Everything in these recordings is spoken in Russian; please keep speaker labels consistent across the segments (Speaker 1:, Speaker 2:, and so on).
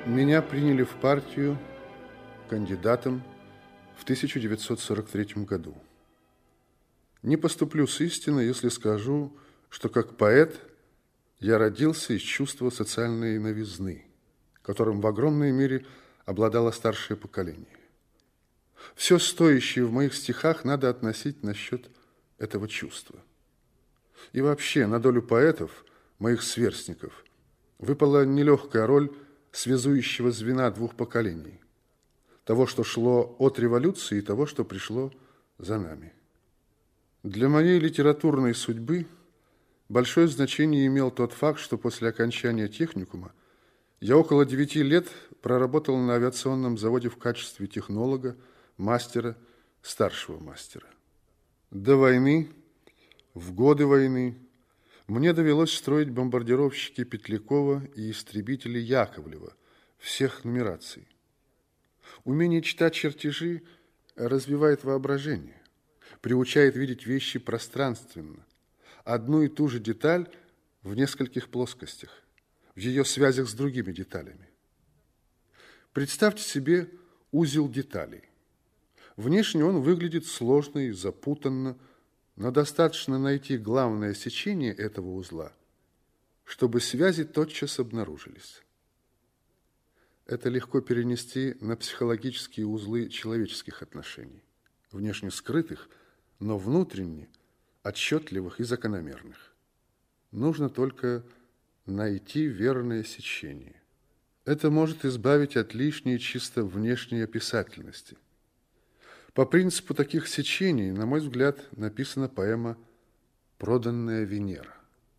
Speaker 1: Меня приняли в партию кандидатом в 1943 году. Не поступлю с истиной, если скажу, что как поэт я родился из чувства социальной новизны, которым в огромной мере обладало старшее поколение. Все стоящее в моих стихах надо относить насчет этого чувства. И вообще на долю поэтов, моих сверстников, выпала нелегкая роль связующего звена двух поколений. Того, что шло от революции, и того, что пришло за нами. Для моей литературной судьбы большое значение имел тот факт, что после окончания техникума я около 9 лет проработал на авиационном заводе в качестве технолога, мастера, старшего мастера. До войны, в годы войны, мне довелось строить бомбардировщики Петлякова и истребители Яковлева всех нумераций. Умение читать чертежи развивает воображение, приучает видеть вещи пространственно, одну и ту же деталь в нескольких плоскостях, в ее связях с другими деталями. Представьте себе узел деталей. Внешне он выглядит сложно и запутанно, но достаточно найти главное сечение этого узла, чтобы связи тотчас обнаружились. Это легко перенести на психологические узлы человеческих отношений, внешне скрытых, но внутренне отчетливых и закономерных. Нужно только найти верное сечение. Это может избавить от лишней чисто внешней описательности. По принципу таких сечений, на мой взгляд, написана поэма «Проданная Венера».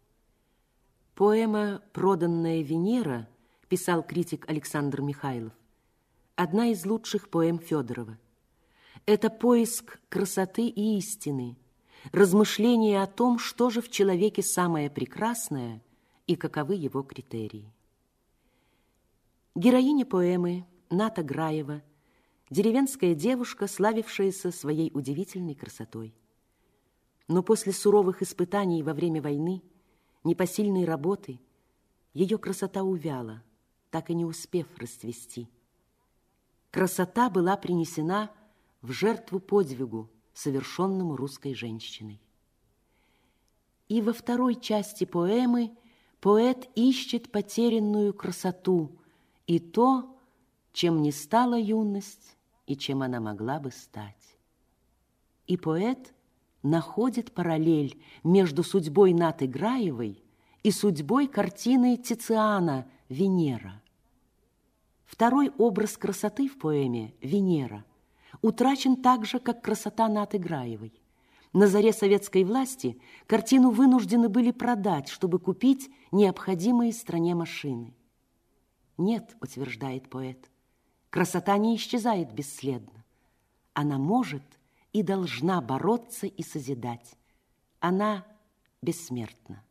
Speaker 2: Поэма «Проданная Венера», писал критик Александр Михайлов, одна из лучших поэм Федорова. Это поиск красоты и истины, размышление о том, что же в человеке самое прекрасное и каковы его критерии. Героиня поэмы Ната Граева, деревенская девушка, славившаяся своей удивительной красотой. Но после суровых испытаний во время войны, непосильной работы, ее красота увяла, так и не успев расцвести. Красота была принесена в жертву подвигу, совершенному русской женщиной. И во второй части поэмы поэт ищет потерянную красоту и то, чем не стала юность и чем она могла бы стать. И поэт находит параллель между судьбой Наты Граевой и судьбой картины Тициана «Венера». Второй образ красоты в поэме «Венера» утрачен так же, как красота Наты Граевой. На заре советской власти картину вынуждены были продать, чтобы купить необходимые стране машины. Нет, утверждает поэт, красота не исчезает бесследно. Она может и должна бороться и созидать. Она бессмертна.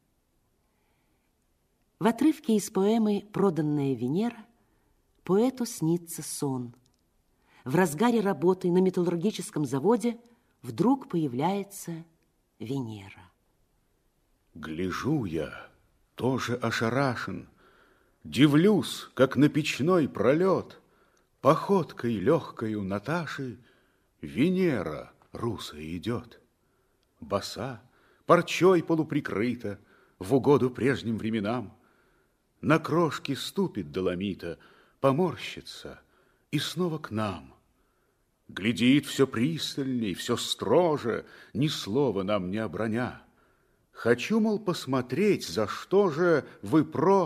Speaker 2: В отрывке из поэмы «Проданная Венера» поэту снится сон. В разгаре работы на металлургическом заводе вдруг появляется Венера.
Speaker 3: Гляжу я, тоже ошарашен, дивлюсь, как на печной пролет, походкой легкою Наташи Венера русая идет. Боса, парчой полуприкрыта, в угоду прежним временам, на крошки ступит доломита, поморщится и снова к нам. Глядит все пристальней, все строже, ни слова нам не оброня. Хочу, мол, посмотреть, за что же вы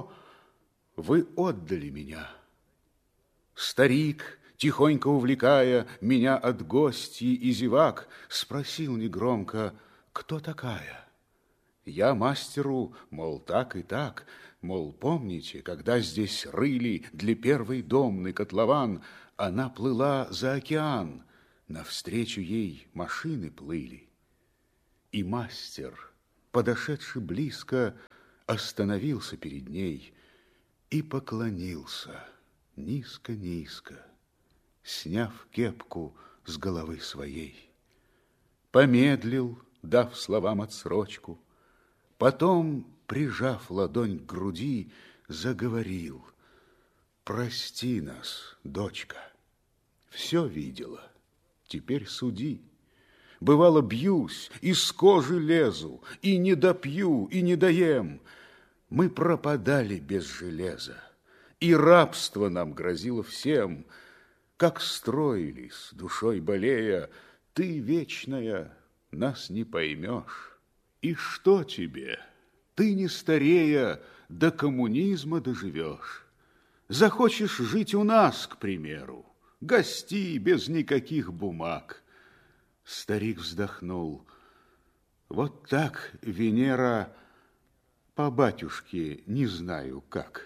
Speaker 3: отдали меня. Старик, тихонько увлекая меня от гостей и зевак, спросил негромко, кто такая? Я мастеру, мол, так и так, мол, помните, когда здесь рыли для первой домны котлован, она плыла за океан, навстречу ей машины плыли. И мастер, подошедший близко, остановился перед ней и поклонился низко-низко, сняв кепку с головы своей. Помедлил, дав словам отсрочку, потом, прижав ладонь к груди, заговорил. Прости нас, дочка. Все видела, теперь суди. Бывало, бьюсь, из кожи лезу, и не допью, и не доем. Мы пропадали без железа, и рабство нам грозило всем. Как строились, душой болея, ты, вечная, нас не поймешь. И что тебе? Ты, не старея, до коммунизма доживешь. Захочешь жить у нас, к примеру, гости без никаких бумаг. Старик вздохнул. Вот так, Венера, по батюшке не знаю как.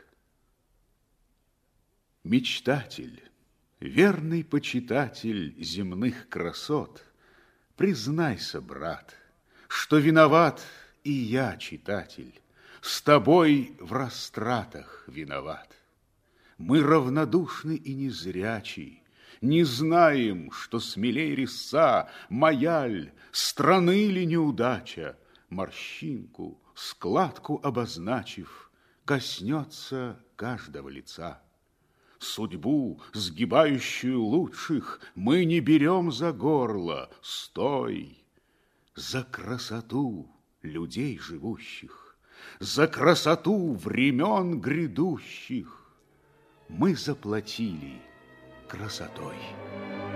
Speaker 3: Мечтатель, верный почитатель земных красот, признайся, брат, что виноват и я, читатель, с тобой в растратах виноват. Мы равнодушны и незрячи, не знаем, что смелей резца, маяль, страны ли неудача, морщинку, складку обозначив, коснется каждого лица. Судьбу, сгибающую лучших, мы не берем за горло, стой, за красоту людей живущих, за красоту времен грядущих мы заплатили красотой.